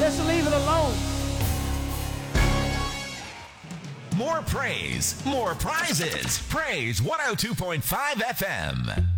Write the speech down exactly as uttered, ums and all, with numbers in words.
Just leave it alone. More praise, more prizes. Praise one oh two point five F M.